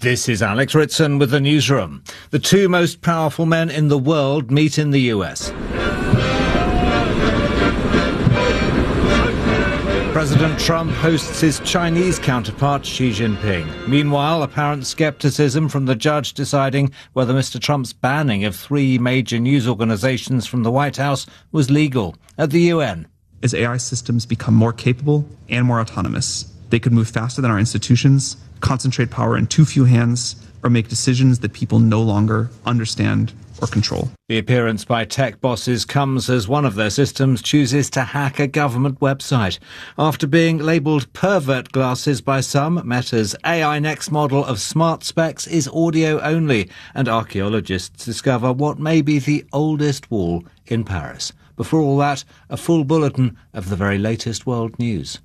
This is Alex Ritson with the newsroom. The two most powerful men in the world meet in the US. President Trump hosts his Chinese counterpart Xi Jinping. Meanwhile, apparent scepticism from the judge deciding whether Mr. Trump's banning of 3 major news organizations from the White House was legal at the UN. As AI systems become more capable and more autonomous, they could move faster than our institutions, concentrate power in too few hands, or make decisions that people no longer understand or control. The appearance by tech bosses comes as one of their systems chooses to hack a government website. After being labelled pervert glasses by some, Meta's AI Next model of smart specs is audio only, and archaeologists discover what may be the oldest wall in Paris. Before all that, a full bulletin of the very latest world news.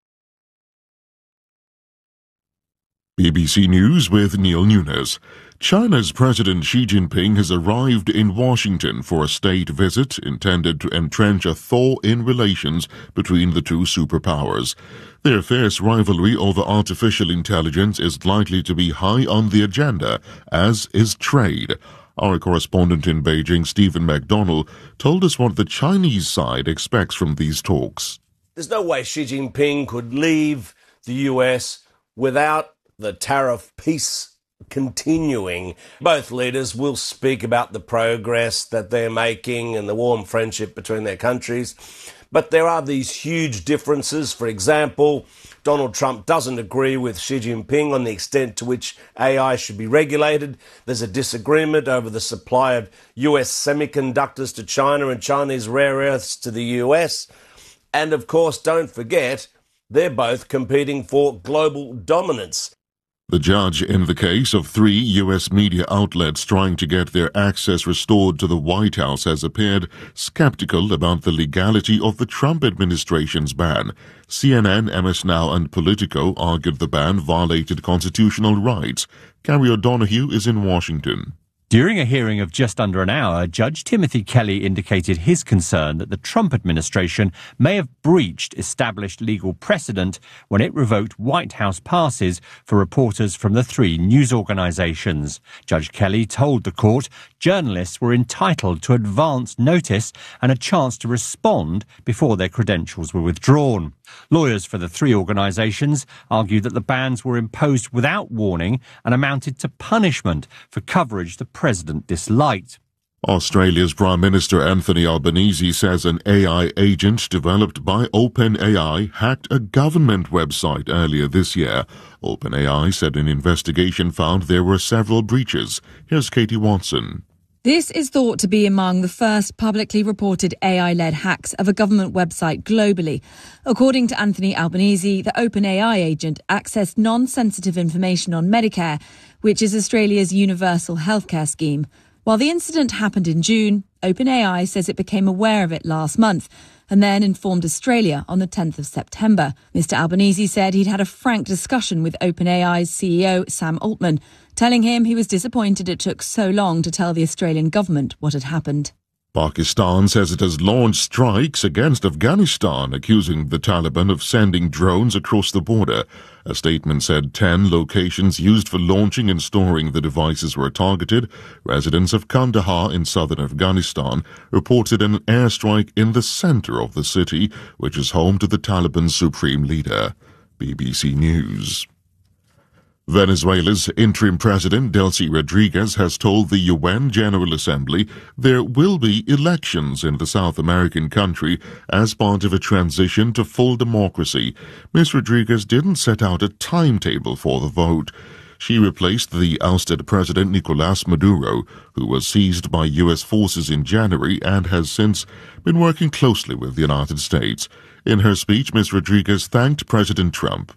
BBC News with Neil Nunes. China's President Xi Jinping has arrived in Washington for a state visit intended to entrench a thaw in relations between the two superpowers. Their fierce rivalry over artificial intelligence is likely to be high on the agenda, as is trade. Our correspondent in Beijing, Stephen McDonnell, told us what the Chinese side expects from these talks. There's no way Xi Jinping could leave the US without the tariff peace continuing. Both leaders will speak about the progress that they're making and the warm friendship between their countries. But there are these huge differences. For example, Donald Trump doesn't agree with Xi Jinping on the extent to which AI should be regulated. There's a disagreement over the supply of US semiconductors to China and Chinese rare earths to the US. And of course, don't forget, they're both competing for global dominance. The judge in the case of 3 U.S. media outlets trying to get their access restored to the White House has appeared skeptical about the legality of the Trump administration's ban. CNN, MS Now and Politico argued the ban violated constitutional rights. Carrie O'Donoghue is in Washington. During a hearing of just under an hour, Judge Timothy Kelly indicated his concern that the Trump administration may have breached established legal precedent when it revoked White House passes for reporters from the 3 news organizations. Judge Kelly told the court journalists were entitled to advance notice and a chance to respond before their credentials were withdrawn. Lawyers for the 3 organizations argued that the bans were imposed without warning and amounted to punishment for coverage the president disliked. Australia's Prime Minister Anthony Albanese says an AI agent developed by OpenAI hacked a government website earlier this year. OpenAI said an investigation found there were several breaches. Here's Katie Watson. This is thought to be among the first publicly reported AI-led hacks of a government website globally. According to Anthony Albanese, the OpenAI agent accessed non-sensitive information on Medicare, which is Australia's universal healthcare scheme. While the incident happened in June, OpenAI says it became aware of it last month and then informed Australia on the 10th of September. Mr. Albanese said he'd had a frank discussion with OpenAI's CEO, Sam Altman, telling him he was disappointed it took so long to tell the Australian government what had happened. Pakistan says it has launched strikes against Afghanistan, accusing the Taliban of sending drones across the border. A statement said 10 locations used for launching and storing the devices were targeted. Residents of Kandahar in southern Afghanistan reported an airstrike in the center of the city, which is home to the Taliban's supreme leader. BBC News. Venezuela's interim president, Delcy Rodriguez, has told the UN General Assembly there will be elections in the South American country as part of a transition to full democracy. Ms. Rodriguez didn't set out a timetable for the vote. She replaced the ousted President Nicolás Maduro, who was seized by U.S. forces in January and has since been working closely with the United States. In her speech, Ms. Rodriguez thanked President Trump.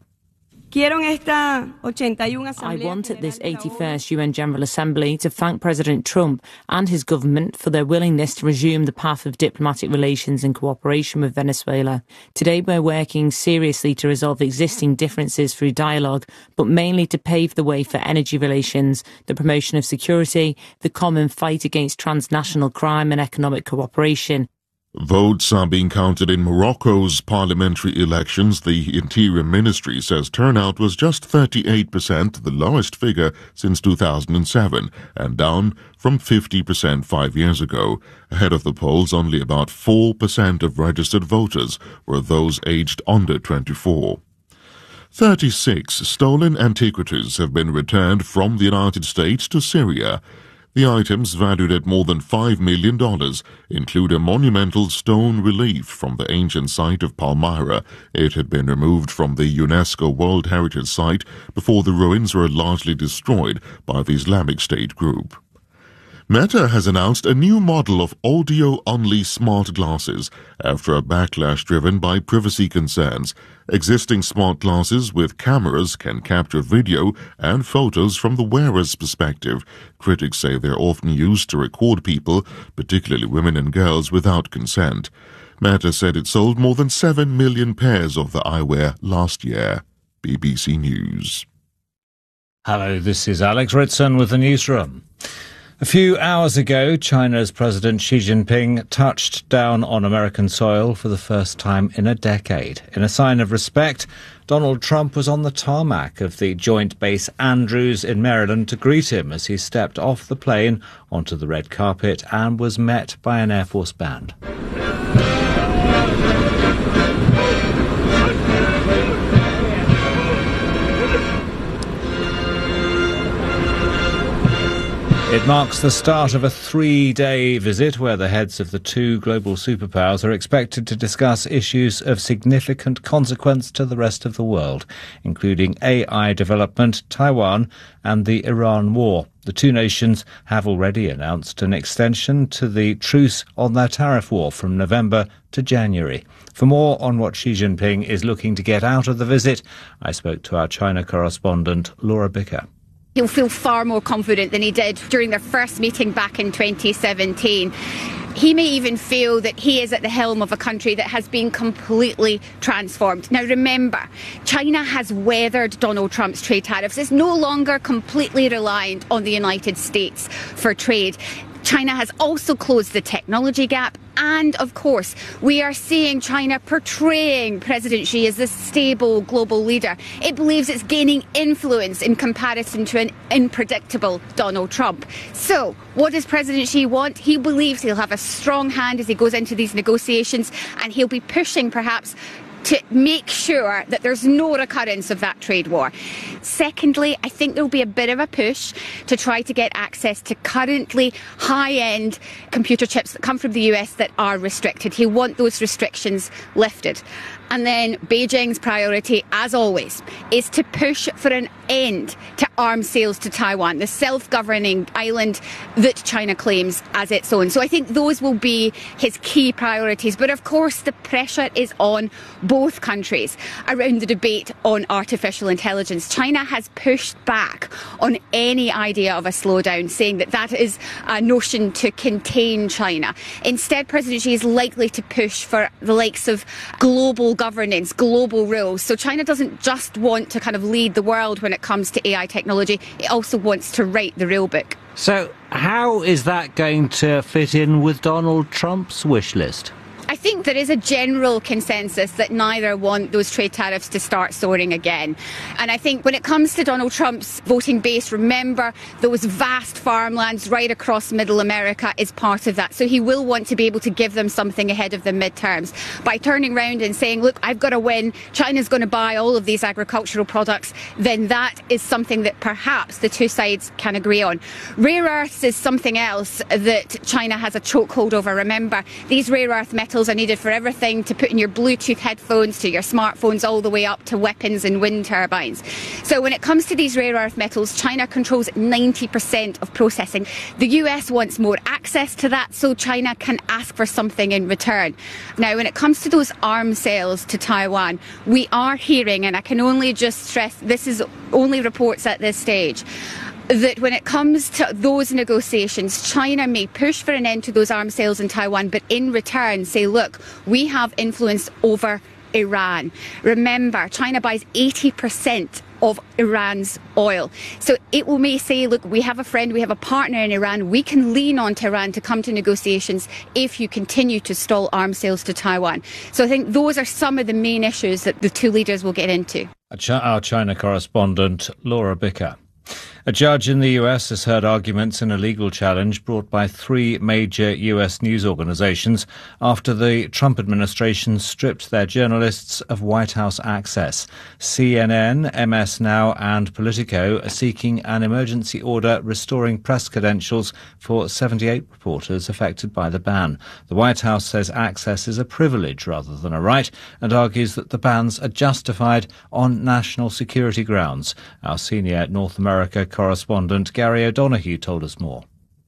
I want at this 81st UN General Assembly to thank President Trump and his government for their willingness to resume the path of diplomatic relations and cooperation with Venezuela. Today we're working seriously to resolve existing differences through dialogue, but mainly to pave the way for energy relations, the promotion of security, the common fight against transnational crime and economic cooperation. Votes are being counted in Morocco's parliamentary elections. The Interior Ministry says turnout was just 38%, the lowest figure since 2007, and down from 50% 5 years ago. Ahead of the polls, only about 4% of registered voters were those aged under 24. 36 stolen antiquities have been returned from the United States to Syria. The items, valued at more than $5 million, include a monumental stone relief from the ancient site of Palmyra. It had been removed from the UNESCO World Heritage Site before the ruins were largely destroyed by the Islamic State group. Meta has announced a new model of audio-only smart glasses after a backlash driven by privacy concerns. Existing smart glasses with cameras can capture video and photos from the wearer's perspective. Critics say they're often used to record people, particularly women and girls, without consent. Meta said it sold more than 7 million pairs of the eyewear last year. BBC News. Hello, this is Alex Ritson with the newsroom. A few hours ago, China's President Xi Jinping touched down on American soil for the first time in a decade. In a sign of respect, Donald Trump was on the tarmac of the Joint Base Andrews in Maryland to greet him as he stepped off the plane onto the red carpet and was met by an Air Force band. It marks the start of a 3-day visit where the heads of the two global superpowers are expected to discuss issues of significant consequence to the rest of the world, including AI development, Taiwan and the Iran war. The two nations have already announced an extension to the truce on their tariff war from November to January. For more on what Xi Jinping is looking to get out of the visit, I spoke to our China correspondent Laura Bicker. He'll feel far more confident than he did during their first meeting back in 2017. He may even feel that he is at the helm of a country that has been completely transformed. Now remember, China has weathered Donald Trump's trade tariffs. It's no longer completely reliant on the United States for trade. China has also closed the technology gap. And, of course, we are seeing China portraying President Xi as this stable global leader. It believes it's gaining influence in comparison to an unpredictable Donald Trump. So, what does President Xi want? He believes he'll have a strong hand as he goes into these negotiations, and he'll be pushing, perhaps, to make sure that there's no recurrence of that trade war. Secondly, I think there'll be a bit of a push to try to get access to currently high-end computer chips that come from the US that are restricted. He'll want those restrictions lifted. And then Beijing's priority, as always, is to push for an end to arms sales to Taiwan, the self-governing island that China claims as its own. So I think those will be his key priorities. But of course, the pressure is on both countries around the debate on artificial intelligence. China has pushed back on any idea of a slowdown, saying that that is a notion to contain China. Instead, President Xi is likely to push for the likes of global governance, global rules. So China doesn't just want to kind of lead the world when it comes to AI technology, it also wants to write the rule book. So how is that going to fit in with Donald Trump's wish list? I think there is a general consensus that neither want those trade tariffs to start soaring again. And I think when it comes to Donald Trump's voting base, remember those vast farmlands right across Middle America is part of that. So he will want to be able to give them something ahead of the midterms by turning around and saying, look, I've got to win, China's going to buy all of these agricultural products, then that is something that perhaps the two sides can agree on. Rare earths is something else that China has a chokehold over. Remember, these rare earth metals are needed for everything to put in your Bluetooth headphones, to your smartphones, all the way up to weapons and wind turbines. So when it comes to these rare earth metals, China controls 90% of processing. The US wants more access to that so China can ask for something in return. Now, when it comes to those arms sales to Taiwan, we are hearing, and I can only just stress, this is only reports at this stage, that when it comes to those negotiations, China may push for an end to those arms sales in Taiwan, but in return say, look, we have influence over Iran. Remember, China buys 80% of Iran's oil. So it may say, look, we have a friend, we have a partner in Iran, we can lean on to Iran to come to negotiations if you continue to stall arms sales to Taiwan. So I think those are some of the main issues that the two leaders will get into. Our China correspondent, Laura Bicker. A judge in the US has heard arguments in a legal challenge brought by three major US news organizations after the Trump administration stripped their journalists of White House access. CNN, MS Now and Politico are seeking an emergency order restoring press credentials for 78 reporters affected by the ban. The White House says access is a privilege rather than a right and argues that the bans are justified on national security grounds. Our senior North America correspondent Gary O'Donoghue told us more.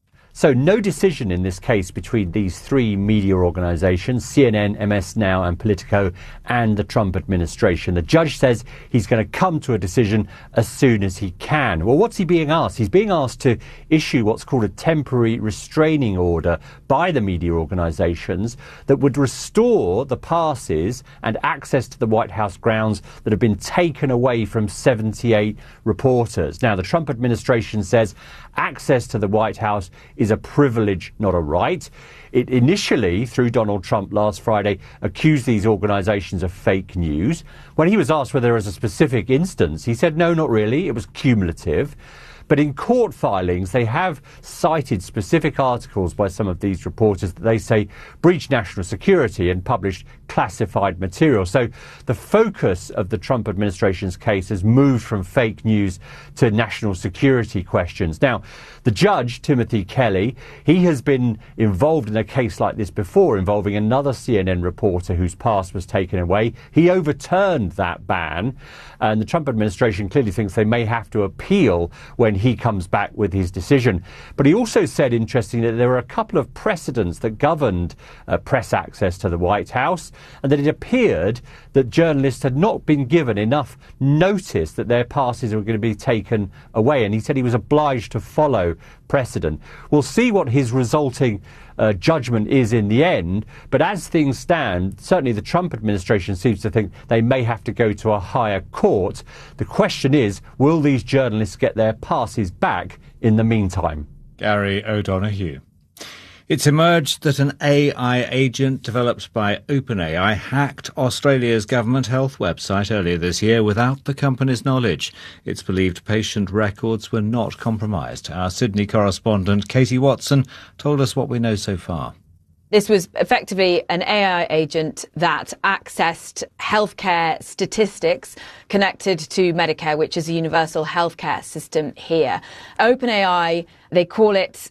So no decision in this case between these three media organisations, CNN, MS Now and Politico, and the Trump administration. The judge says he's going to come to a decision as soon as he can. Well, what's he being asked? He's being asked to issue what's called a temporary restraining order by the media organisations that would restore the passes and access to the White House grounds that have been taken away from 78 reporters. Now, the Trump administration says access to the White House is a privilege, not a right. It initially, through Donald Trump last Friday, accused these organisations of fake news. When he was asked whether there was a specific instance, he said, no, not really. It was cumulative. But in court filings, they have cited specific articles by some of these reporters that they say breached national security and published classified material. So the focus of the Trump administration's case has moved from fake news to national security questions. Now, the judge, Timothy Kelly, he has been involved in a case like this before involving another CNN reporter whose pass was taken away. He overturned that ban, and the Trump administration clearly thinks they may have to appeal when he comes back with his decision. But he also said, interestingly, that there were a couple of precedents that governed press access to the White House, and that it appeared that journalists had not been given enough notice that their passes were going to be taken away. And he said he was obliged to follow precedent. We'll see what his resulting judgment is in the end. But as things stand, certainly the Trump administration seems to think they may have to go to a higher court. The question is, will these journalists get their passes back in the meantime? Gary O'Donoghue. It's emerged that an AI agent developed by OpenAI hacked Australia's government health website earlier this year without the company's knowledge. It's believed patient records were not compromised. Our Sydney correspondent Katie Watson told us what we know so far. This was effectively an AI agent that accessed healthcare statistics connected to Medicare, which is a universal healthcare system here. OpenAI, they call it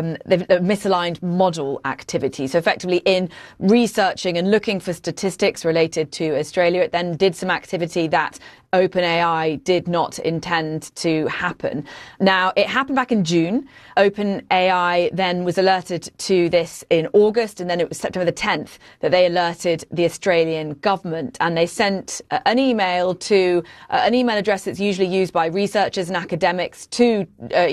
misaligned model activity. So effectively in researching and looking for statistics related to Australia, it then did some activity that OpenAI did not intend to happen. Now, it happened back in June. OpenAI then was alerted to this in August, and then it was September the 10th that they alerted the Australian government, and they sent an email to an email address that's usually used by researchers and academics to,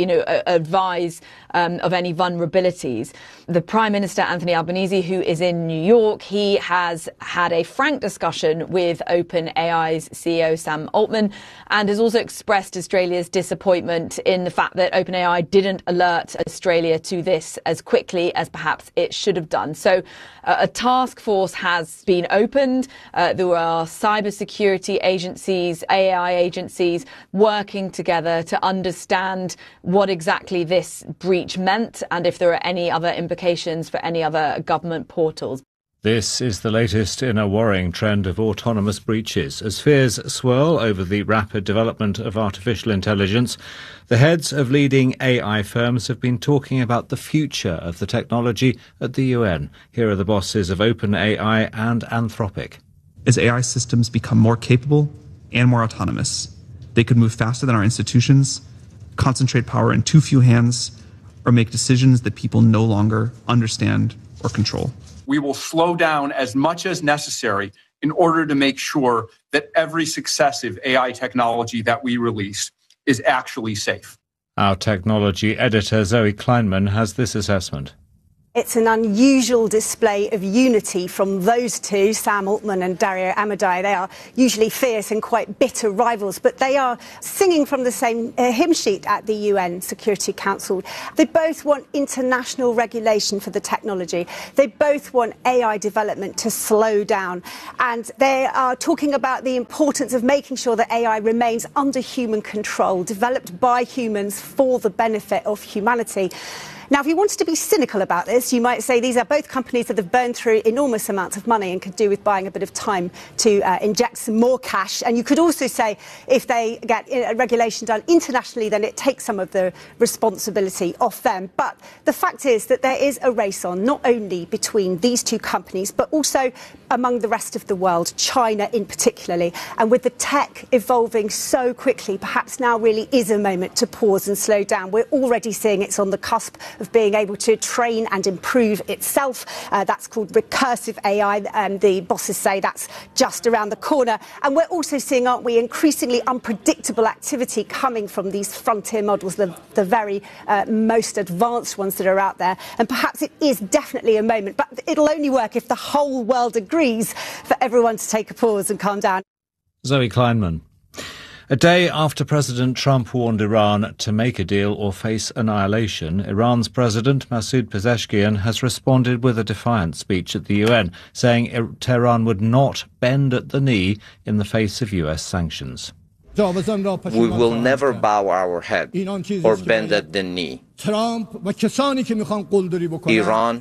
advise of any vulnerabilities. The Prime Minister, Anthony Albanese, who is in New York, he has had a frank discussion with OpenAI's CEO, Sam Altman, and has also expressed Australia's disappointment in the fact that OpenAI didn't alert Australia to this as quickly as perhaps it should have done. So a task force has been opened. There are cybersecurity agencies, AI agencies working together to understand what exactly this breach meant and if there are any other implications for any other government portals. This is the latest in a worrying trend of autonomous breaches. As fears swirl over the rapid development of artificial intelligence, the heads of leading AI firms have been talking about the future of the technology at the UN. Here are the bosses of OpenAI and Anthropic. As AI systems become more capable and more autonomous, they could move faster than our institutions, concentrate power in too few hands, or make decisions that people no longer understand or control. We will slow down as much as necessary in order to make sure that every successive AI technology that we release is actually safe. Our technology editor, Zoe Kleinman, has this assessment. It's an unusual display of unity from those two, Sam Altman and Dario Amodei. They are usually fierce and quite bitter rivals, but they are singing from the same hymn sheet at the UN Security Council. They both want international regulation for the technology. They both want AI development to slow down. And they are talking about the importance of making sure that AI remains under human control, developed by humans for the benefit of humanity. Now, if you wanted to be cynical about this, you might say these are both companies that have burned through enormous amounts of money and could do with buying a bit of time to inject some more cash. And you could also say if they get regulation done internationally, then it takes some of the responsibility off them. But the fact is that there is a race on, not only between these two companies, but also among the rest of the world, China in particularly. And with the tech evolving so quickly, perhaps now really is a moment to pause and slow down. We're already seeing it's on the cusp of being able to train and improve itself. That's called recursive AI. The bosses say that's just around the corner. And we're also seeing, aren't we, increasingly unpredictable activity coming from these frontier models, the very most advanced ones that are out there. And perhaps it is definitely a moment, but it'll only work if the whole world agrees for everyone to take a pause and calm down. Zoe Kleinman. A day after President Trump warned Iran to make a deal or face annihilation, Iran's President Masoud Pezeshkian has responded with a defiant speech at the UN, saying Tehran would not bend at the knee in the face of US sanctions. We will never bow our head or bend at the knee. Iran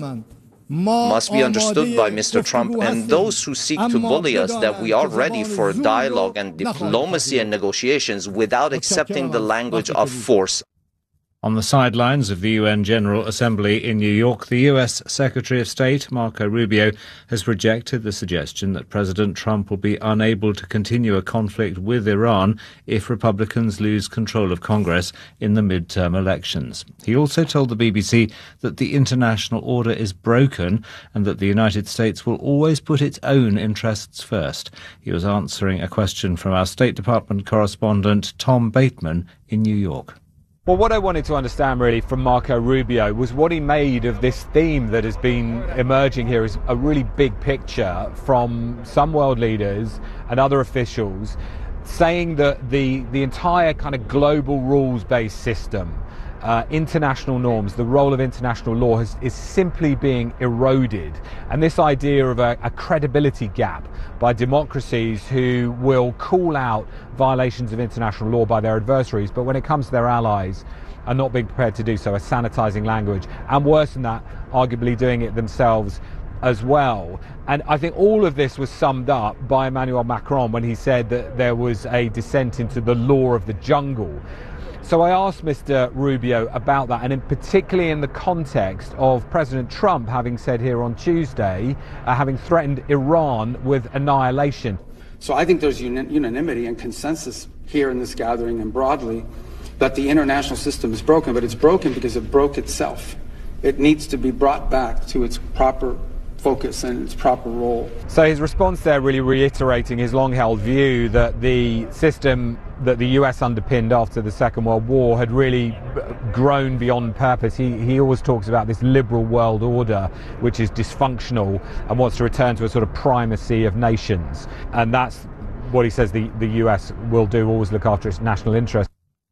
must be understood by Mr. Trump and those who seek to bully us that we are ready for dialogue and diplomacy and negotiations without accepting the language of force. On the sidelines of the UN General Assembly in New York, the US Secretary of State, Marco Rubio, has rejected the suggestion that President Trump will be unable to continue a conflict with Iran if Republicans lose control of Congress in the midterm elections. He also told the BBC that the international order is broken and that the United States will always put its own interests first. He was answering a question from our State Department correspondent, Tom Bateman, in New York. Well, what I wanted to understand really from Marco Rubio was what he made of this theme that has been emerging here as a really big picture from some world leaders and other officials saying that the entire kind of global rules-based system, international norms, the role of international law is simply being eroded. And this idea of a credibility gap by democracies who will call out violations of international law by their adversaries, but when it comes to their allies, are not being prepared to do so, are sanitizing language, and worse than that, arguably doing it themselves as well. And I think all of this was summed up by Emmanuel Macron when he said that there was a descent into the law of the jungle. So I asked Mr. Rubio about that, and particularly in the context of President Trump having said here on Tuesday, having threatened Iran with annihilation. So I think there's unanimity and consensus here in this gathering and broadly that the international system is broken, but it's broken because it broke itself. It needs to be brought back to its proper focus and its proper role. So his response there really reiterating his long-held view that the system that the US underpinned after the Second World War had really grown beyond purpose. He always talks about this liberal world order, which is dysfunctional and wants to return to a sort of primacy of nations. And that's what he says the US will do, always look after its national interest.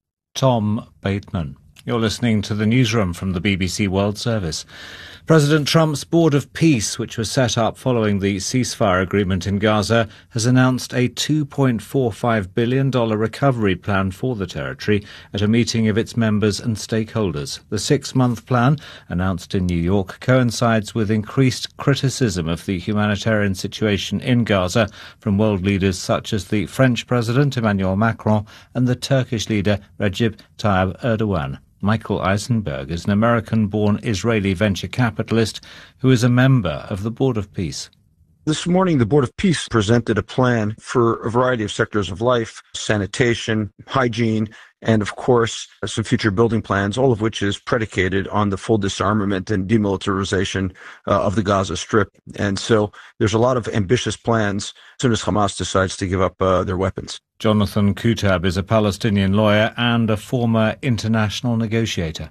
Tom Bateman. You're listening to the newsroom from the BBC World Service. President Trump's Board of Peace, which was set up following the ceasefire agreement in Gaza, has announced a $2.45 billion recovery plan for the territory at a meeting of its members and stakeholders. The 6-month plan, announced in New York, coincides with increased criticism of the humanitarian situation in Gaza from world leaders such as the French President Emmanuel Macron and the Turkish leader Recep Tayyip Erdogan. Michael Eisenberg is an American-born Israeli venture capitalist who is a member of the Board of Peace. This morning, the Board of Peace presented a plan for a variety of sectors of life, sanitation, hygiene, and, of course, some future building plans, all of which is predicated on the full disarmament and demilitarization of the Gaza Strip. And so there's a lot of ambitious plans as soon as Hamas decides to give up their weapons. Jonathan Kutab is a Palestinian lawyer and a former international negotiator.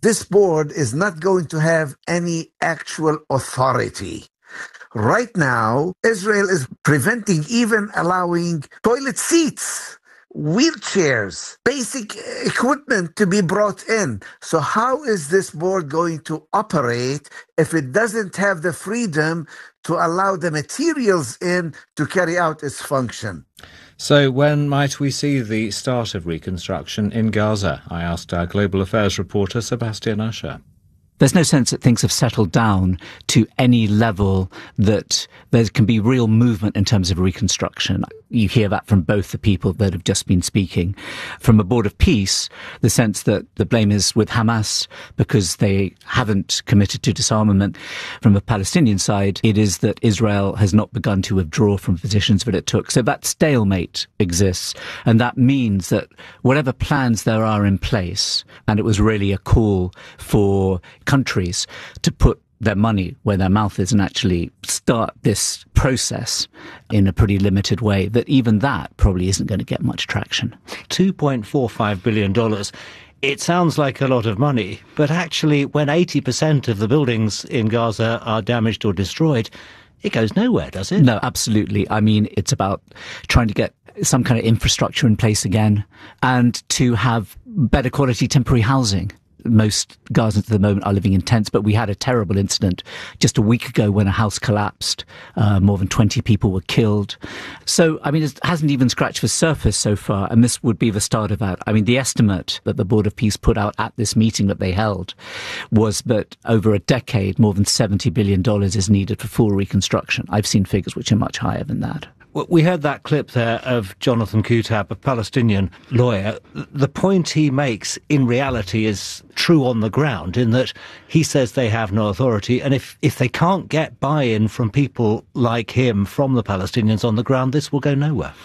this board is not going to have any actual authority. Right now, Israel is preventing even allowing toilet seats, wheelchairs, basic equipment to be brought in. So how is this board going to operate if it doesn't have the freedom to allow the materials in to carry out its function? So when might we see the start of reconstruction in Gaza? I asked our global affairs reporter Sebastian Usher. There's no sense that things have settled down to any level that there can be real movement in terms of reconstruction. You hear that from both the people that have just been speaking. From a board of peace, the sense that the blame is with Hamas because they haven't committed to disarmament. From the Palestinian side, it is that Israel has not begun to withdraw from positions that it took. So that stalemate exists. And that means that whatever plans there are in place, and it was really a call for countries to put their money where their mouth is and actually start this process in a pretty limited way, that even that probably isn't going to get much traction. $2.45 billion. It sounds like a lot of money, but actually when 80% of the buildings in Gaza are damaged or destroyed, it goes nowhere, does it? No, absolutely. I mean, it's about trying to get some kind of infrastructure in place again and to have better quality temporary housing. Most Gazans at the moment are living in tents, but we had a terrible incident just a week ago when a house collapsed. More than 20 people were killed. So, I mean, it hasn't even scratched the surface so far, and this would be the start of that. I mean, the estimate that the Board of Peace put out at this meeting that they held was that over a decade, more than $70 billion is needed for full reconstruction. I've seen figures which are much higher than that. Well, we heard that clip there of Jonathan Kutab, a Palestinian lawyer. The point he makes in reality is true on the ground in that he says they have no authority. And if they can't get buy-in from people like him, from the Palestinians on the ground, this will go nowhere.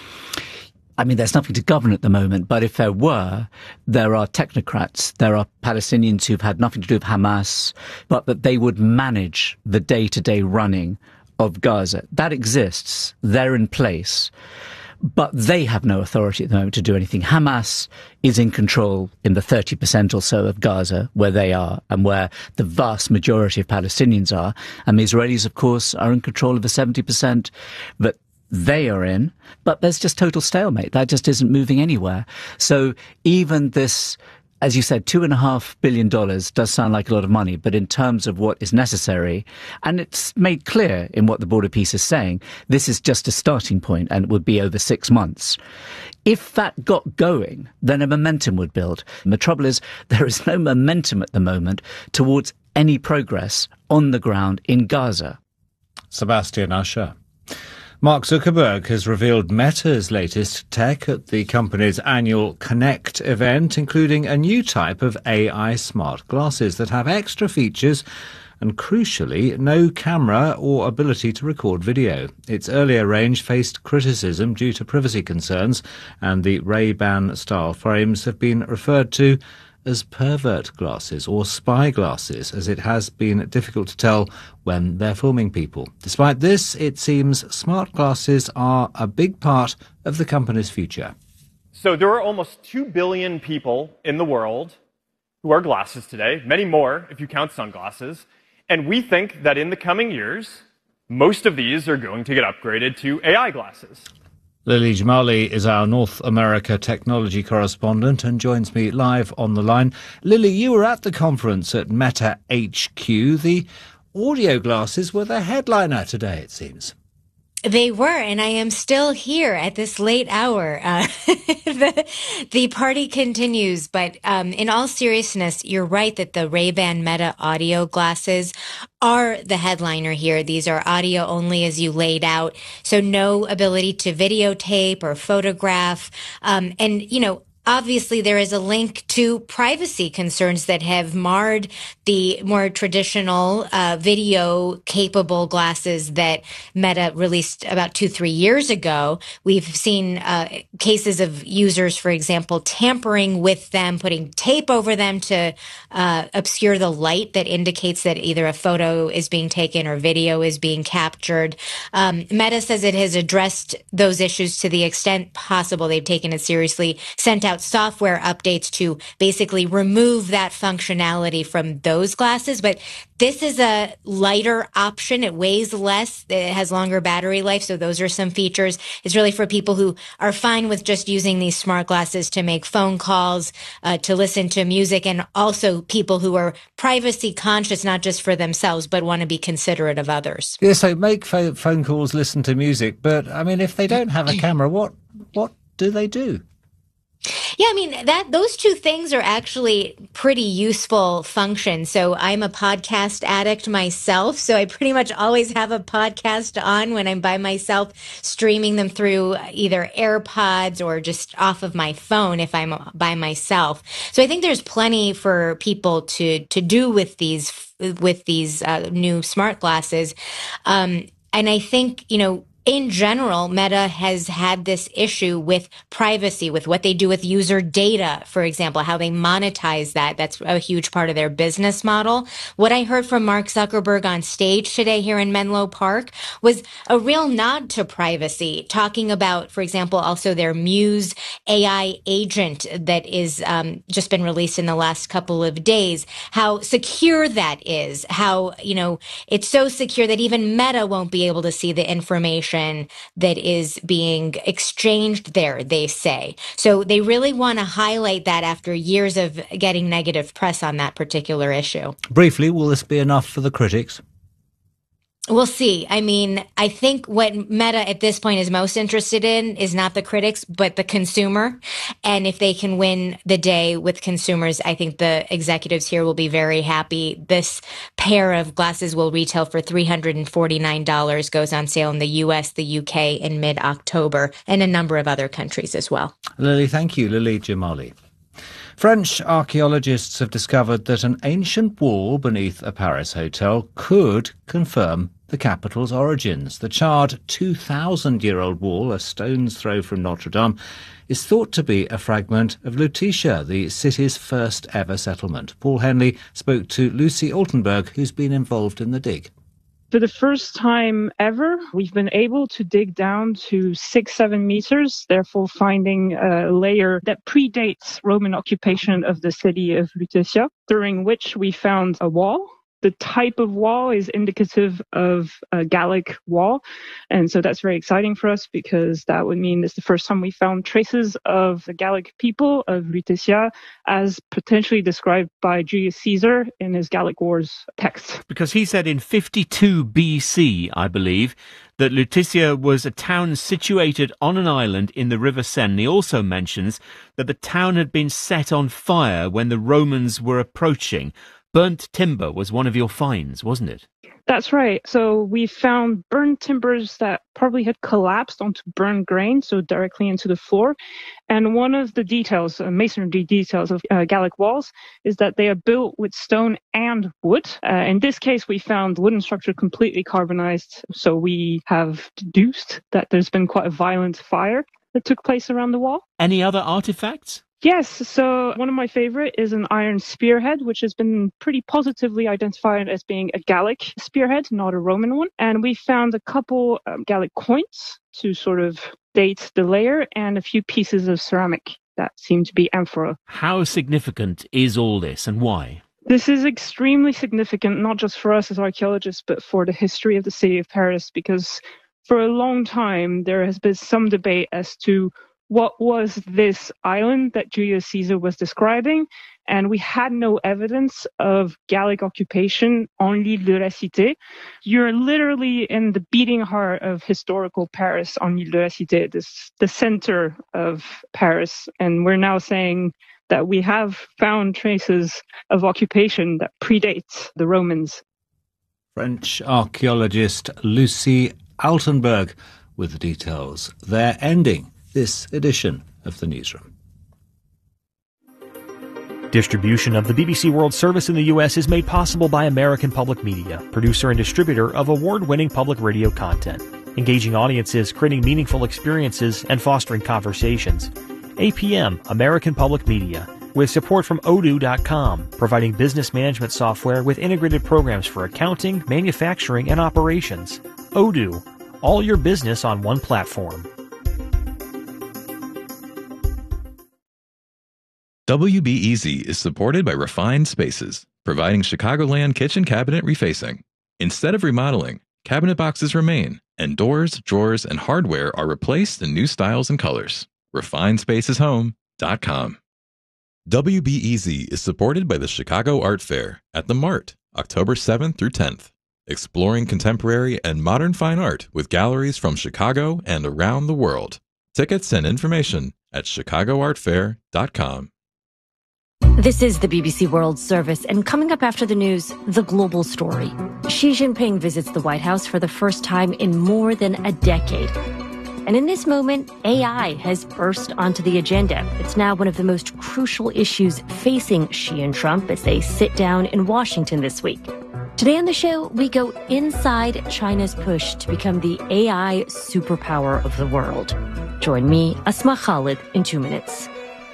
I mean, there's nothing to govern at the moment, but if there were, there are technocrats, there are Palestinians who've had nothing to do with Hamas, but that they would manage the day-to-day running of Gaza. That exists. They're in place. But they have no authority at the moment to do anything. Hamas is in control in the 30% or so of Gaza where they are and where the vast majority of Palestinians are. And the Israelis, of course, are in control of the 70% that they are in. But there's just total stalemate. That just isn't moving anywhere. So even this, as you said, $2.5 billion does sound like a lot of money, but in terms of what is necessary, and it's made clear in what the Board of Peace is saying, this is just a starting point and it would be over 6 months. If that got going, then a momentum would build. And the trouble is, there is no momentum at the moment towards any progress on the ground in Gaza. Sebastian Usher. Mark Zuckerberg has revealed Meta's latest tech at the company's annual Connect event, including a new type of AI smart glasses that have extra features and, crucially, no camera or ability to record video. Its earlier range faced criticism due to privacy concerns, and the Ray-Ban style frames have been referred to as pervert glasses or spy glasses, as it has been difficult to tell when they're filming people. Despite this, it seems smart glasses are a big part of the company's future. So there are almost 2 billion people in the world who wear glasses today, many more if you count sunglasses, and we think that in the coming years, most of these are going to get upgraded to AI glasses. Lily Jamali is our North America technology correspondent and joins me live on the line. Lily, you were at the conference at Meta HQ. The audio glasses were the headliner today, it seems. They were, and I am still here at this late hour. The party continues, but in all seriousness, you're right that the Ray-Ban Meta audio glasses are the headliner here. These are audio only, as you laid out, so no ability to videotape or photograph. And, you know, obviously, there is a link to privacy concerns that have marred the more traditional video-capable glasses that Meta released about 2-3 years ago. We've seen cases of users, for example, tampering with them, putting tape over them to obscure the light that indicates that either a photo is being taken or video is being captured. Meta says it has addressed those issues to the extent possible. They've taken it seriously, sent out out software updates to basically remove that functionality from those glasses. But this is a lighter option. It weighs less. It has longer battery life. So those are some features. It's really for people who are fine with just using these smart glasses to make phone calls, to listen to music, and also people who are privacy conscious, not just for themselves, but want to be considerate of others. Yeah, so make phone calls, listen to music. But, I mean, if they don't have a camera, what do they do? Yeah, I mean, those two things are actually pretty useful functions. So I'm a podcast addict myself. So I pretty much always have a podcast on when I'm by myself, streaming them through either AirPods or just off of my phone if I'm by myself. So I think there's plenty for people to do with these new smart glasses. And I think, in general, Meta has had this issue with privacy, with what they do with user data, for example, how they monetize that. That's a huge part of their business model. What I heard from Mark Zuckerberg on stage today here in Menlo Park was a real nod to privacy, talking about, for example, also their Muse AI agent that is just been released in the last couple of days, how secure that is, how, it's so secure that even Meta won't be able to see the information that is being exchanged there, they say. So they really want to highlight that after years of getting negative press on that particular issue. Briefly, will this be enough for the critics? We'll see. I mean, I think what Meta at this point is most interested in is not the critics, but the consumer. And if they can win the day with consumers, I think the executives here will be very happy. This pair of glasses will retail for $349, goes on sale in the US, the UK in mid-October, and a number of other countries as well. Lily, thank you. Lily Jamali. French archaeologists have discovered that an ancient wall beneath a Paris hotel could confirm the capital's origins. The charred 2,000-year-old wall, a stone's throw from Notre Dame, is thought to be a fragment of Lutetia, the city's first ever settlement. Paul Henley spoke to Lucy Altenberg, who's been involved in the dig. For the first time ever, we've been able to dig down to 6-7 meters, therefore finding a layer that predates Roman occupation of the city of Lutetia, during which we found a wall. The type of wall is indicative of a Gallic wall. And so that's very exciting for us because that would mean it's the first time we found traces of the Gallic people of Lutetia as potentially described by Julius Caesar in his Gallic Wars text. Because he said in 52 BC, I believe, that Lutetia was a town situated on an island in the River Seine. He also mentions that the town had been set on fire when the Romans were approaching. Burnt timber was one of your finds, wasn't it? That's right. So we found burned timbers that probably had collapsed onto burned grain, so directly into the floor. And one of the details, masonry details of Gallic walls, is that they are built with stone and wood. In this case, we found the wooden structure completely carbonized. So we have deduced that there's been quite a violent fire that took place around the wall. Any other artifacts? Yes, so one of my favorite is an iron spearhead, which has been pretty positively identified as being a Gallic spearhead, not a Roman one. And we found a couple Gallic coins to sort of date the layer and a few pieces of ceramic that seem to be amphora. How significant is all this and why? This is extremely significant, not just for us as archaeologists, but for the history of the city of Paris, because for a long time there has been some debate as to what was this island that Julius Caesar was describing? And we had no evidence of Gallic occupation on l'île de la Cité. You're literally in the beating heart of historical Paris on l'île de la Cité, the center of Paris. And we're now saying that we have found traces of occupation that predates the Romans. French archaeologist Lucy Altenberg with the details. They're ending this edition of the Newsroom. Distribution of the BBC World Service in the U.S. is made possible by American Public Media, producer and distributor of award-winning public radio content, engaging audiences, creating meaningful experiences, and fostering conversations. APM, American Public Media, with support from Odoo.com, providing business management software with integrated programs for accounting, manufacturing, and operations. Odoo, all your business on one platform. WBEZ is supported by Refined Spaces, providing Chicagoland kitchen cabinet refacing. Instead of remodeling, cabinet boxes remain, and doors, drawers, and hardware are replaced in new styles and colors. RefinedSpacesHome.com. WBEZ is supported by the Chicago Art Fair at the Mart, October 7th through 10th. Exploring contemporary and modern fine art with galleries from Chicago and around the world. Tickets and information at chicagoartfair.com. This is the BBC World Service, and coming up after the news, the global story. Xi Jinping visits the White House for the first time in more than a decade. And in this moment, AI has burst onto the agenda. It's now one of the most crucial issues facing Xi and Trump as they sit down in Washington this week. Today on the show, we go inside China's push to become the AI superpower of the world. Join me, Asma Khalid, in 2 minutes.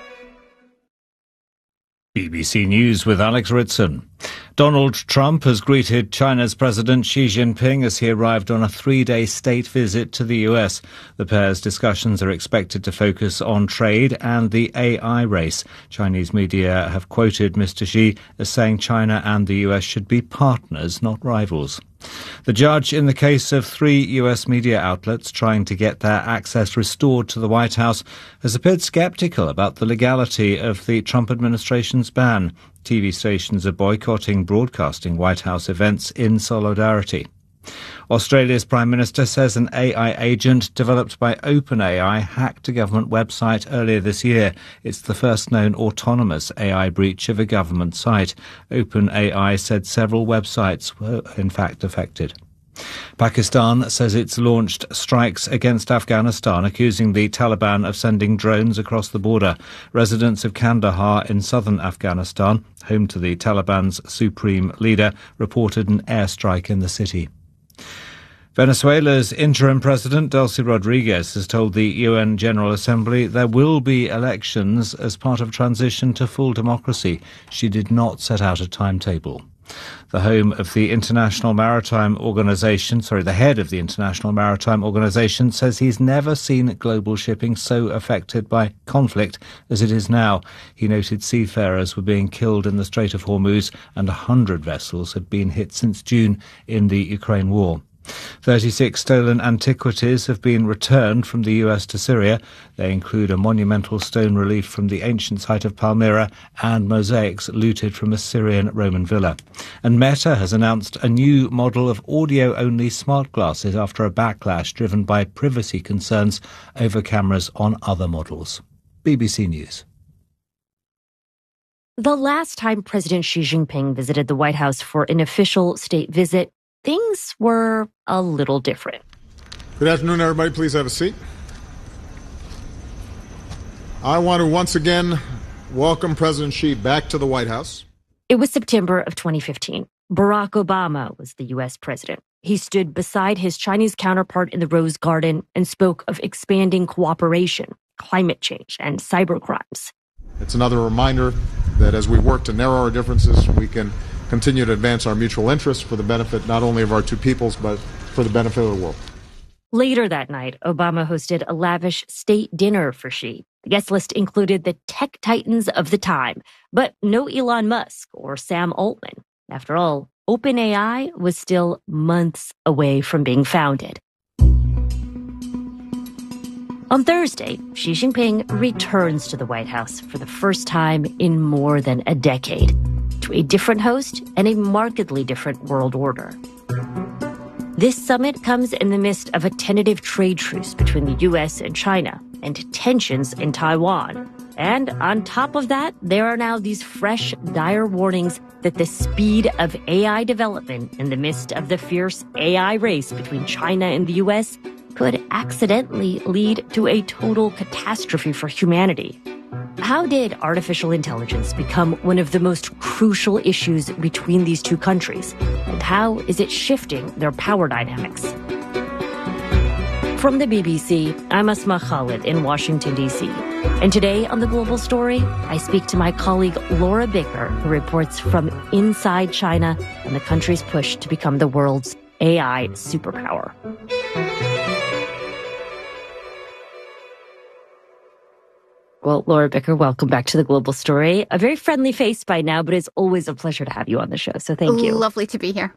BBC News with Alex Ritson. Donald Trump has greeted China's President Xi Jinping as he arrived on a 3-day state visit to the US. The pair's discussions are expected to focus on trade and the AI race. Chinese media have quoted Mr. Xi as saying China and the US should be partners, not rivals. The judge in the case of 3 US media outlets trying to get their access restored to the White House has appeared sceptical about the legality of the Trump administration's ban. TV stations are boycotting broadcasting White House events in solidarity. Australia's Prime Minister says an AI agent developed by OpenAI hacked a government website earlier this year. It's the first known autonomous AI breach of a government site. OpenAI said several websites were in fact affected. Pakistan says it's launched strikes against Afghanistan, accusing the Taliban of sending drones across the border. Residents of Kandahar in southern Afghanistan, home to the Taliban's supreme leader, reported an airstrike in the city. Venezuela's interim president, Delcy Rodriguez, has told the UN General Assembly there will be elections as part of transition to full democracy. She did not set out a timetable. The home of the International Maritime Organization, the head of the International Maritime Organization says he's never seen global shipping so affected by conflict as it is now. He noted seafarers were being killed in the Strait of Hormuz and 100 vessels had been hit since June in the Ukraine war. 36 stolen antiquities have been returned from the US to Syria. They include a monumental stone relief from the ancient site of Palmyra and mosaics looted from a Syrian Roman villa. And Meta has announced a new model of audio-only smart glasses after a backlash driven by privacy concerns over cameras on other models. BBC News. The last time President Xi Jinping visited the White House for an official state visit, things were a little different. Good afternoon, everybody. Please have a seat. I want to once again welcome President Xi back to the White House. It was September of 2015. Barack Obama was the U.S. president. He stood beside his Chinese counterpart in the Rose Garden and spoke of expanding cooperation, climate change, and cyber crimes. It's another reminder that as we work to narrow our differences, we can continue to advance our mutual interests for the benefit not only of our two peoples, but for the benefit of the world. Later that night, Obama hosted a lavish state dinner for Xi. The guest list included the tech titans of the time, but no Elon Musk or Sam Altman. After all, OpenAI was still months away from being founded. On Thursday, Xi Jinping returns to the White House for the first time in more than a decade, to a different host and a markedly different world order. This summit comes in the midst of a tentative trade truce between the U.S. and China and tensions in Taiwan. And on top of that, there are now these fresh, dire warnings that the speed of AI development in the midst of the fierce AI race between China and the U.S. could accidentally lead to a total catastrophe for humanity. How did artificial intelligence become one of the most crucial issues between these two countries? And how is it shifting their power dynamics? From the BBC, I'm Asma Khalid in Washington, D.C. And today on The Global Story, I speak to my colleague Laura Bicker, who reports from inside China and the country's push to become the world's AI superpower. Well, Laura Bicker, welcome back to The Global Story. A very friendly face by now, but it's always a pleasure to have you on the show. So thank you. Lovely to be here.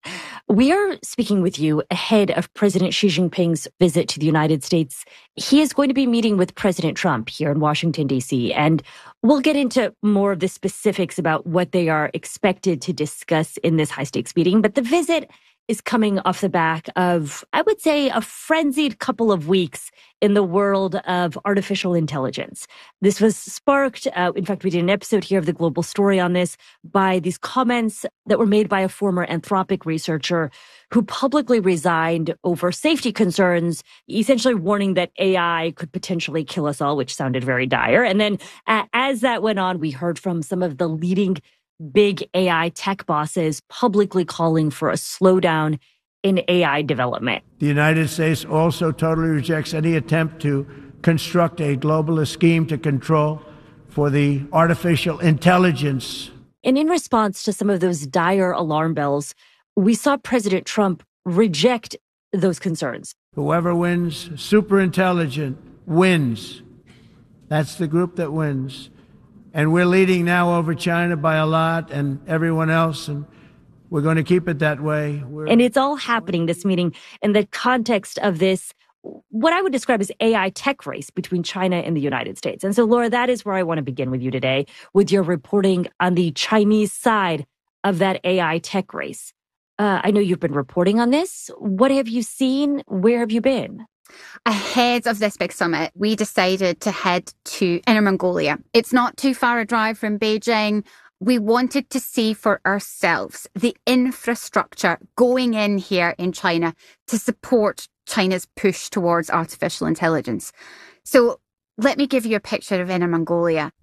We are speaking with you ahead of President Xi Jinping's visit to the United States. He is going to be meeting with President Trump here in Washington, D.C., and we'll get into more of the specifics about what they are expected to discuss in this high-stakes meeting. But the visit is coming off the back of, I would say, a frenzied couple of weeks in the world of artificial intelligence. This was sparked, in fact, we did an episode here of The Global Story on this, by these comments that were made by a former Anthropic researcher who publicly resigned over safety concerns, essentially warning that AI could potentially kill us all, which sounded very dire. And then as that went on, we heard from some of the leading big AI tech bosses publicly calling for a slowdown in AI development. The United States also totally rejects any attempt to construct a globalist scheme to control for the artificial intelligence. And in response to some of those dire alarm bells, we saw President Trump reject those concerns. Whoever wins, super intelligent, wins. That's the group that wins. And we're leading now over China by a lot and everyone else, and we're going to keep it that way. And it's all happening, this meeting, in the context of this, what I would describe as AI tech race between China and the United States. And so, Laura, that is where I want to begin with you today, with your reporting on the Chinese side of that AI tech race. I know you've been reporting on this. What have you seen? Where have you been? Ahead of this big summit, we decided to head to Inner Mongolia. It's not too far a drive from Beijing. We wanted to see for ourselves the infrastructure going in here in China to support China's push towards artificial intelligence. So let me give you a picture of Inner Mongolia.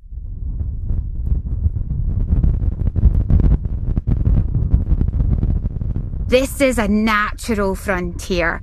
This is a natural frontier.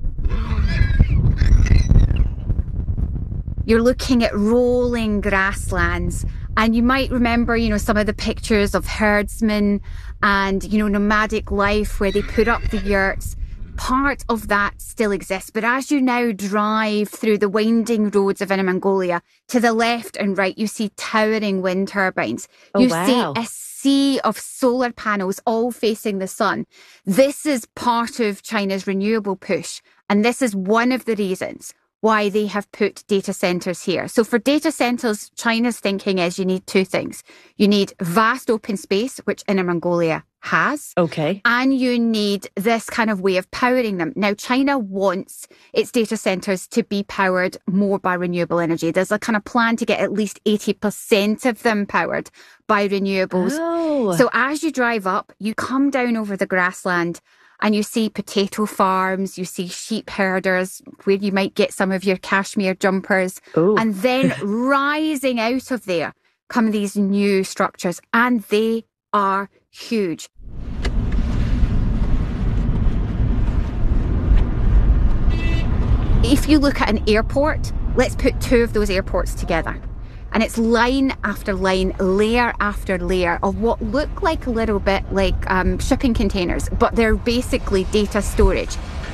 You're looking at rolling grasslands, and you might remember, some of the pictures of herdsmen and, nomadic life where they put up the yurts. Part of that still exists, but as you now drive through the winding roads of Inner Mongolia, to the left and right, you see towering wind turbines. You see a sea of solar panels all facing the sun. This is part of China's renewable push, and this is one of the reasons why they have put data centers here. So for data centers, China's thinking is you need two things. You need vast open space, which Inner Mongolia has. Okay. And you need this kind of way of powering them. Now, China wants its data centers to be powered more by renewable energy. There's a kind of plan to get at least 80% of them powered by renewables. Oh. So as you drive up, you come down over the grassland, and you see potato farms, you see sheep herders, where you might get some of your cashmere jumpers. Ooh. And then rising out of there come these new structures, and they are huge. If you look at an airport, let's put two of those airports together. And it's line after line, layer after layer of what look like a little bit like shipping containers, but they're basically data storage.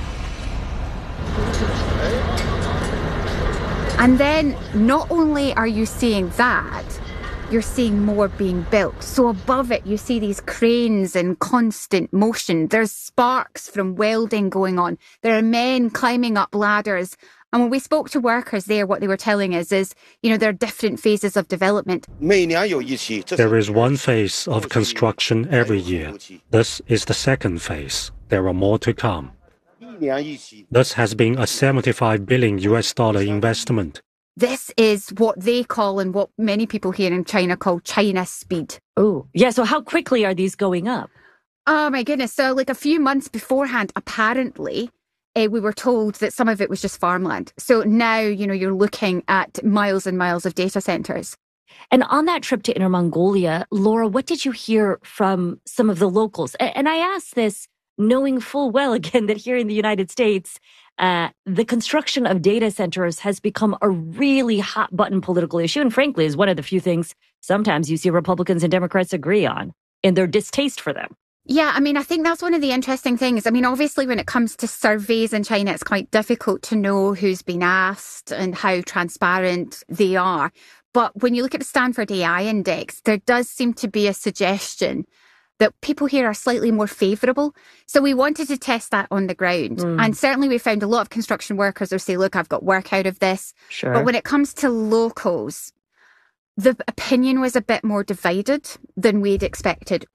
And then not only are you seeing that, you're seeing more being built. So above it, you see these cranes in constant motion. There's sparks from welding going on. There are men climbing up ladders. And when we spoke to workers there, what they were telling us is, there are different phases of development. There is one phase of construction every year. This is the second phase. There are more to come. This has been a $75 billion investment. This is what they call, and what many people here in China call, China speed. Oh, yeah. So how quickly are these going up? Oh, my goodness. So like a few months beforehand, apparently, we were told that some of it was just farmland. So now, you're looking at miles and miles of data centers. And on that trip to Inner Mongolia, Laura, what did you hear from some of the locals? And I ask this knowing full well, again, that here in the United States, the construction of data centers has become a really hot button political issue. And frankly, is one of the few things sometimes you see Republicans and Democrats agree on in their distaste for them. Yeah, I mean, I think that's one of the interesting things. I mean, obviously, when it comes to surveys in China, it's quite difficult to know who's been asked and how transparent they are. But when you look at the Stanford AI Index, there does seem to be a suggestion that people here are slightly more favourable. So we wanted to test that on the ground. And certainly we found a lot of construction workers who say, look, I've got work out of this. Sure. But when it comes to locals, the opinion was a bit more divided than we'd expected.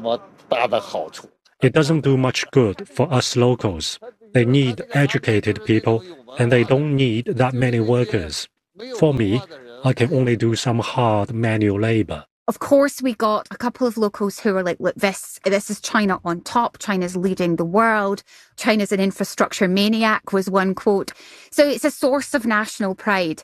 It doesn't do much good for us locals. They need educated people, and they don't need that many workers. For me, I can only do some hard manual labor. Of course, we got a couple of locals who were like, look, this is China on top. China's leading the world. China's an infrastructure maniac was one quote. So it's a source of national pride.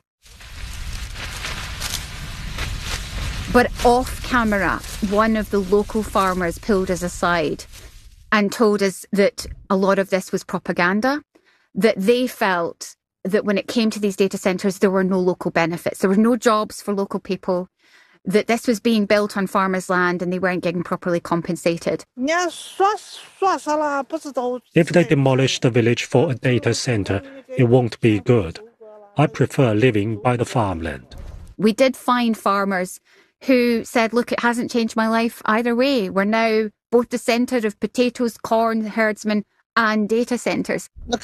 But off camera, one of the local farmers pulled us aside and told us that a lot of this was propaganda, that they felt that when it came to these data centres, there were no local benefits. There were no jobs for local people, that this was being built on farmers' land and they weren't getting properly compensated. If they demolish the village for a data centre, it won't be good. I prefer living by the farmland. We did find farmers who said, look, it hasn't changed my life either way. We're now both the centre of potatoes, corn, herdsmen, and data centres. Of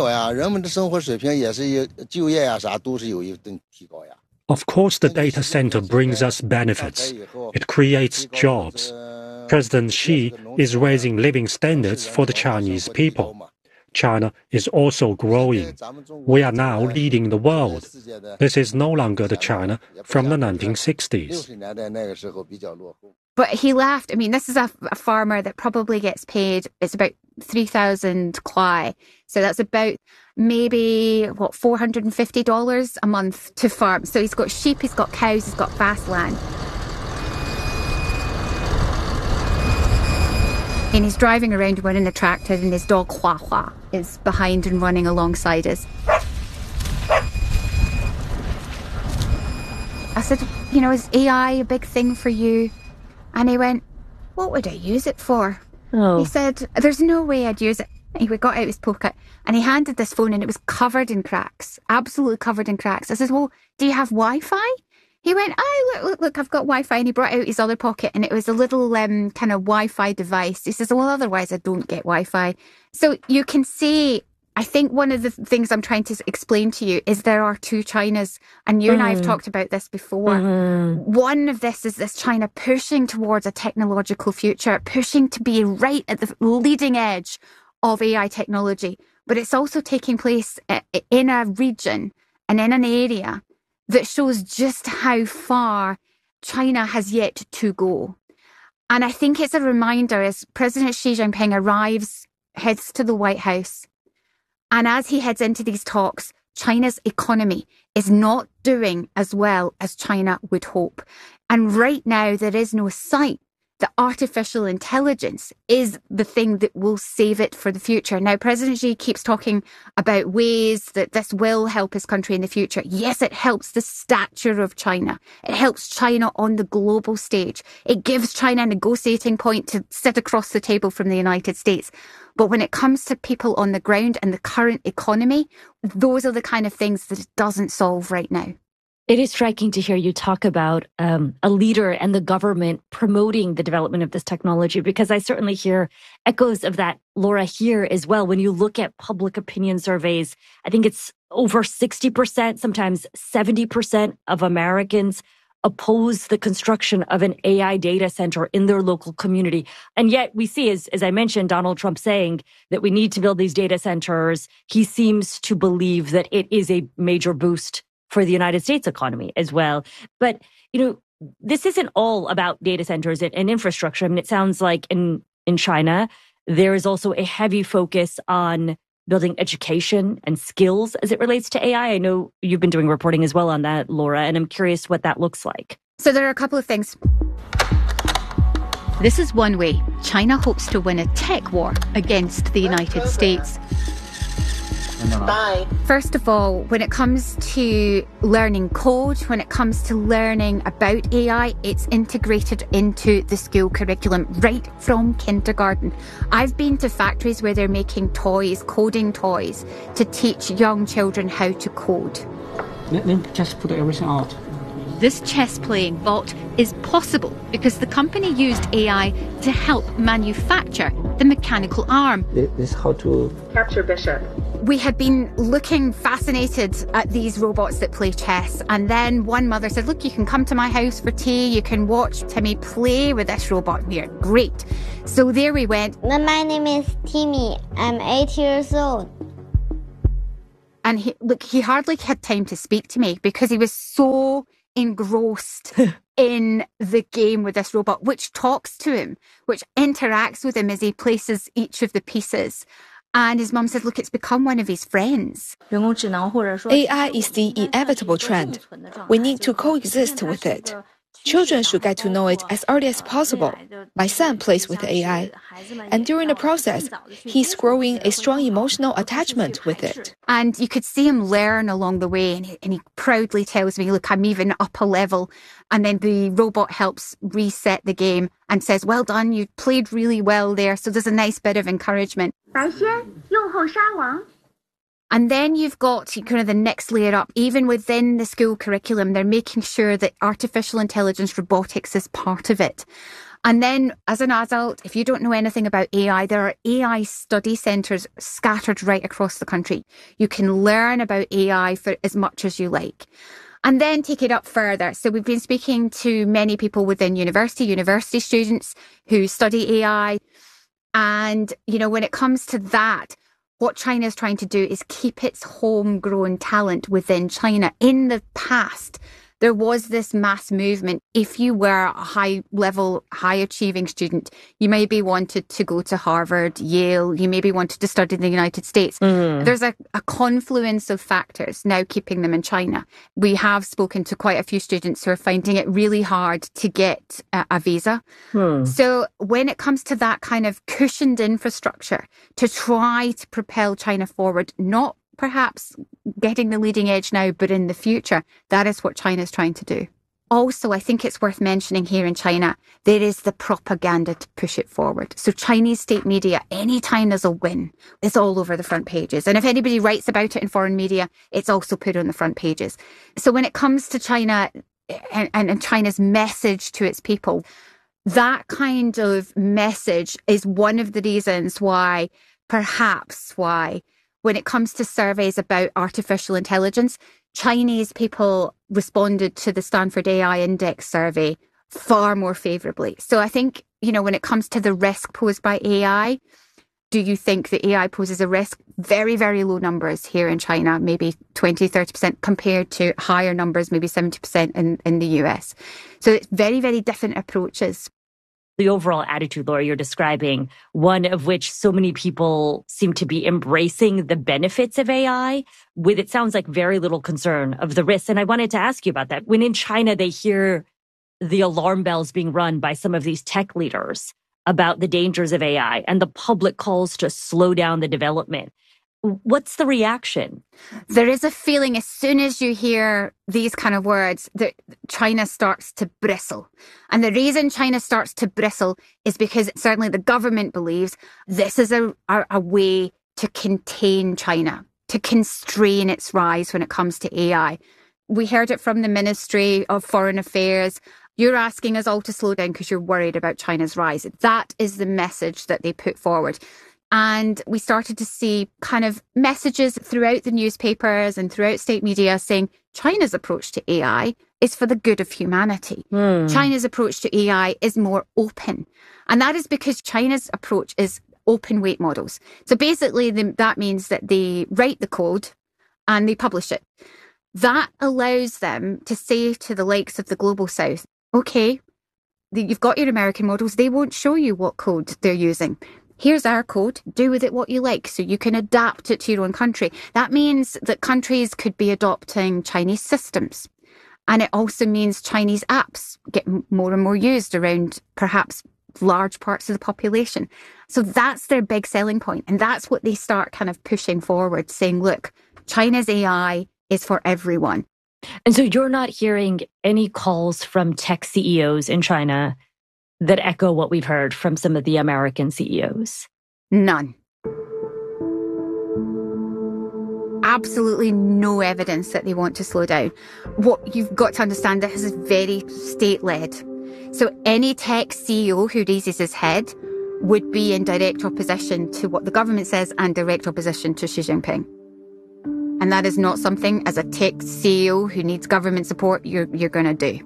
course, the data centre brings us benefits. It creates jobs. President Xi is raising living standards for the Chinese people. China is also growing. We are now leading the world. This is no longer the China from the 1960s. But he laughed. I mean, this is a farmer that probably gets paid, it's about 3,000 kwai. So that's about maybe, $450 a month to farm. So he's got sheep, he's got cows, he's got vast land. And he's driving around wearing a tractor and his dog Hua Hua is behind and running alongside us. I said, is AI a big thing for you? And he went, what would I use it for? Oh. He said, there's no way I'd use it. He got out his pocket and he handed this phone and it was covered in cracks, absolutely covered in cracks. I said, well, do you have Wi-Fi? He went, look, I've got Wi-Fi. And he brought out his other pocket and it was a little kind of Wi-Fi device. He says, well, otherwise I don't get Wi-Fi. So you can see, I think one of the things I'm trying to explain to you is there are two Chinas. And you and I have talked about this before. One of this is this China pushing towards a technological future, pushing to be right at the leading edge of AI technology. But it's also taking place in a region and in an area that shows just how far China has yet to go. And I think it's a reminder as President Xi Jinping heads to the White House, and as he heads into these talks, China's economy is not doing as well as China would hope. And right now, there is no sight that artificial intelligence is the thing that will save it for the future. Now, President Xi keeps talking about ways that this will help his country in the future. Yes, it helps the stature of China. It helps China on the global stage. It gives China a negotiating point to sit across the table from the United States. But when it comes to people on the ground and the current economy, those are the kind of things that it doesn't solve right now. It is striking to hear you talk about a leader and the government promoting the development of this technology, because I certainly hear echoes of that, Laura, here as well. When you look at public opinion surveys, I think it's over 60%, sometimes 70% of Americans oppose the construction of an AI data center in their local community. And yet we see, as I mentioned, Donald Trump saying that we need to build these data centers. He seems to believe that it is a major boost for the United States economy as well. But, this isn't all about data centers and infrastructure. I mean, it sounds like in China, there is also a heavy focus on building education and skills as it relates to AI. I know you've been doing reporting as well on that, Laura, and I'm curious what that looks like. So there are a couple of things. This is one way China hopes to win a tech war against the United States. Bye. First of all, when it comes to learning code, when it comes to learning about AI, it's integrated into the school curriculum right from kindergarten. I've been to factories where they're making toys, coding toys, to teach young children how to code. Let them just put everything out. This chess-playing bot is possible because the company used AI to help manufacture the mechanical arm. This is how to capture Bishop. We had been looking fascinated at these robots that play chess, and then one mother said, look, you can come to my house for tea, you can watch Timmy play with this robot here. Great. So there we went. My name is Timmy. I'm 8 years old. And he hardly had time to speak to me because he was so engrossed in the game with this robot, which talks to him, which interacts with him as he places each of the pieces. And his mum said, look, it's become one of his friends. AI is the inevitable trend. We need to coexist with it. Children should get to know it as early as possible. My son plays with AI, and during the process, he's growing a strong emotional attachment with it. And you could see him learn along the way, and he proudly tells me, look, I'm even up a level. And then the robot helps reset the game and says, well done, you played really well there. So there's a nice bit of encouragement. And then you've got kind of the next layer up. Even within the school curriculum, they're making sure that artificial intelligence robotics is part of it. And then as an adult, if you don't know anything about AI, there are AI study centres scattered right across the country. You can learn about AI for as much as you like. And then take it up further. So we've been speaking to many people within university students who study AI. And, you know, when it comes to that, what China is trying to do is keep its homegrown talent within China. In the past, there was this mass movement. If you were a high-level, high-achieving student, you maybe wanted to go to Harvard, Yale, you maybe wanted to study in the United States. There's a confluence of factors now keeping them in China. We have spoken to quite a few students who are finding it really hard to get a visa. So when it comes to that kind of cushioned infrastructure to try to propel China forward, not perhaps getting the leading edge now, but in the future, that is what China is trying to do. Also, I think it's worth mentioning here in China, there is the propaganda to push it forward. So Chinese state media, anytime there's a win, it's all over the front pages. And if anybody writes about it in foreign media, it's also put on the front pages. So when it comes to China and China's message to its people, that kind of message is one of the reasons why, when it comes to surveys about artificial intelligence, Chinese people responded to the Stanford AI Index survey far more favourably. So I think, you know, when it comes to the risk posed by AI, do you think that AI poses a risk? Very, very low numbers here in China, maybe 20, 30% compared to higher numbers, maybe 70% in the US. So it's very, very different approaches. The overall attitude, Laura, you're describing, one of which so many people seem to be embracing the benefits of AI with, it sounds like, very little concern of the risks. And I wanted to ask you about that. When in China, they hear the alarm bells being run by some of these tech leaders about the dangers of AI and the public calls to slow down the development. What's the reaction? There is a feeling as soon as you hear these kind of words that China starts to bristle. And the reason China starts to bristle is because certainly the government believes this is a way to contain China, to constrain its rise when it comes to AI. We heard it from the Ministry of Foreign Affairs. You're asking us all to slow down because you're worried about China's rise. That is the message that they put forward. And we started to see kind of messages throughout the newspapers and throughout state media saying China's approach to AI is for the good of humanity. China's approach to AI is more open. And that is because China's approach is open weight models. So basically that means that they write the code and they publish it. That allows them to say to the likes of the Global South, okay, you've got your American models, they won't show you what code they're using. Here's our code, do with it what you like, so you can adapt it to your own country. That means that countries could be adopting Chinese systems. And it also means Chinese apps get more and more used around perhaps large parts of the population. So that's their big selling point. And that's what they start kind of pushing forward, saying, look, China's AI is for everyone. And so you're not hearing any calls from tech CEOs in China that echo what we've heard from some of the American CEOs? None. Absolutely no evidence that they want to slow down. What you've got to understand, this is very state-led. So any tech CEO who raises his head would be in direct opposition to what the government says and direct opposition to Xi Jinping. And that is not something, as a tech CEO who needs government support, you're going to do.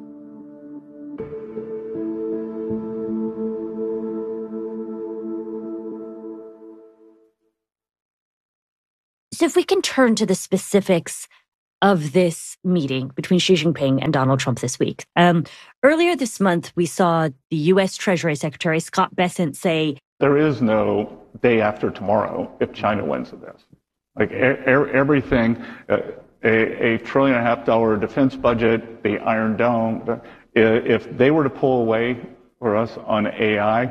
So if we can turn to the specifics of this meeting between Xi Jinping and Donald Trump this week. Earlier this month, we saw the U.S. Treasury Secretary Scott Bessent say, there is no day after tomorrow if China wins this. Like everything, $1.5 trillion defense budget, the Iron Dome, if they were to pull away for us on AI,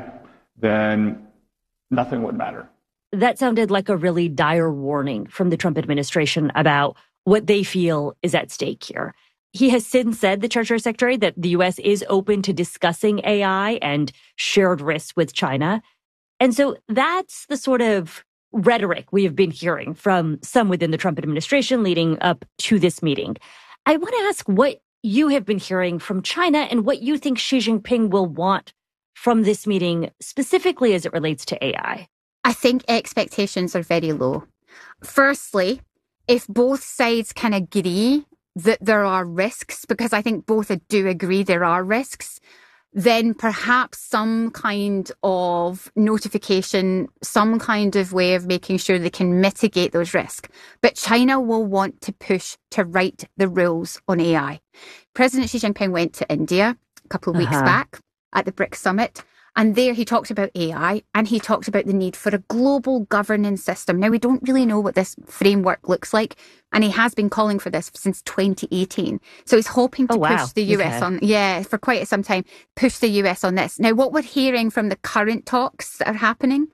then nothing would matter. That sounded like a really dire warning from the Trump administration about what they feel is at stake here. He has since said, the Treasury Secretary, that the U.S. is open to discussing AI and shared risks with China. And so that's the sort of rhetoric we have been hearing from some within the Trump administration leading up to this meeting. I want to ask what you have been hearing from China and what you think Xi Jinping will want from this meeting, specifically as it relates to AI. I think expectations are very low. Firstly, if both sides can agree that there are risks, because I think both do agree there are risks, then perhaps some kind of notification, some kind of way of making sure they can mitigate those risks. But China will want to push to write the rules on AI. President Xi Jinping went to India a couple of weeks back at the BRICS summit. And there he talked about AI and he talked about the need for a global governance system. Now, we don't really know what this framework looks like. And he has been calling for this since 2018. So he's hoping to push the US on, for quite some time, push the US on this. Now, what we're hearing from the current talks that are happening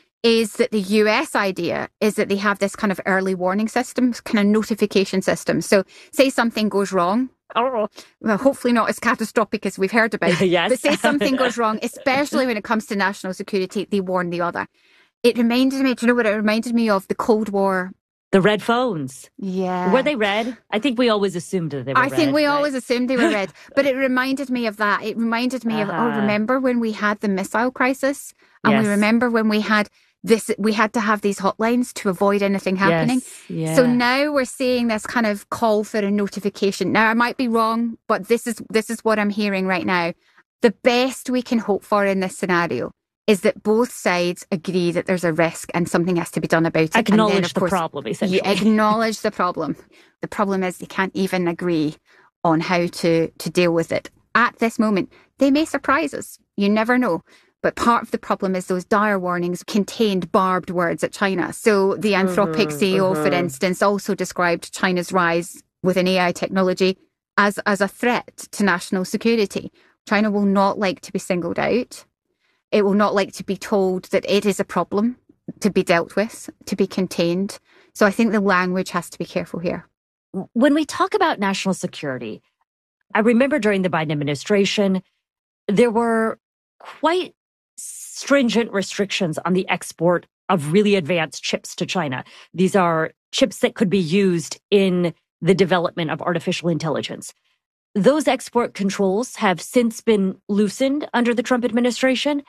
is that the US idea is that they have this kind of early warning system, kind of notification system. So say something goes wrong. Well, hopefully not as catastrophic as we've heard about. Yes. But say something goes wrong, especially when it comes to national security, they warn the other. It reminded me, do you know what it reminded me of? The Cold War. The red phones. Yeah. Were they red? I think we always assumed that they were red. I think we always assumed they were red. But it reminded me of that. It reminded me of, remember when we had the missile crisis? And we remember when we had we had to have these hotlines to avoid anything happening. Yes, So now we're seeing this kind of call for a notification. Now, I might be wrong, but this is what I'm hearing right now. The best we can hope for in this scenario is that both sides agree that there's a risk and something has to be done about it. Acknowledge and then, of course, the problem, essentially. Acknowledge the problem. The problem is they can't even agree on how to deal with it. At this moment, they may surprise us. You never know. But part of the problem is those dire warnings contained barbed words at China. So the Anthropic CEO, for instance, also described China's rise within AI technology as a threat to national security. China will not like to be singled out. It will not like to be told that it is a problem to be dealt with, to be contained. So I think the language has to be careful here. When we talk about national security, I remember during the Biden administration, there were quite stringent restrictions on the export of really advanced chips to China. These are chips that could be used in the development of artificial intelligence. Those export controls have since been loosened under the Trump administration.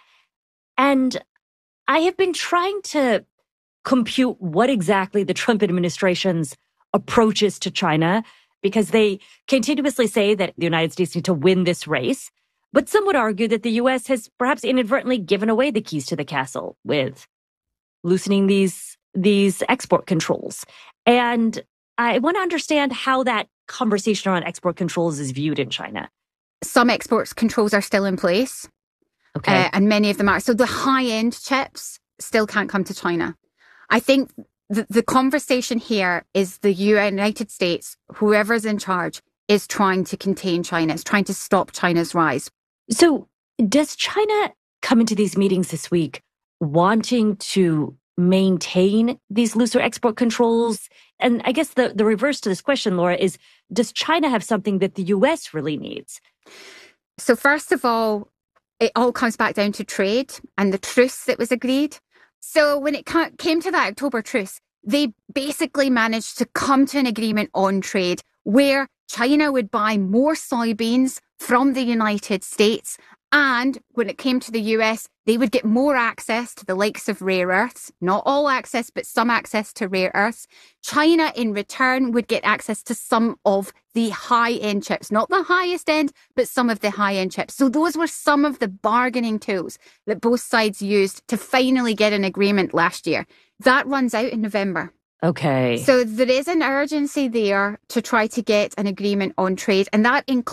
And I have been trying to compute what exactly the Trump administration's approach is to China, because they continuously say that the United States need to win this race. But some would argue that the U.S. has perhaps inadvertently given away the keys to the castle with loosening these export controls. And I want to understand how that conversation around export controls is viewed in China. Some export controls are still in place. Okay. And many of them are. So the high-end chips still can't come to China. I think the conversation here is the United States, whoever's in charge, is trying to contain China. It's trying to stop China's rise. So does China come into these meetings this week wanting to maintain these looser export controls? And I guess the reverse to this question, Laura, is does China have something that the US really needs? So first of all, it all comes back down to trade and the truce that was agreed. So when it came to that October truce, they basically managed to come to an agreement on trade where China would buy more soybeans from the United States. And when it came to the US, they would get more access to the likes of rare earths, not all access, but some access to rare earths. China, in return, would get access to some of the high-end chips, not the highest end, but some of the high-end chips. So those were some of the bargaining tools that both sides used to finally get an agreement last year. That runs out in November. Okay. So there is an urgency there to try to get an agreement on trade, and that includes